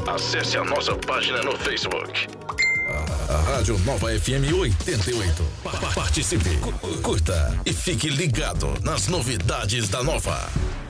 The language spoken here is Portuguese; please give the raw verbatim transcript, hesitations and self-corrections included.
Acesse a nossa página no Facebook. A Rádio Nova F M oitenta e oito. Pa- Participe, cu- curta e fique ligado nas novidades da Nova.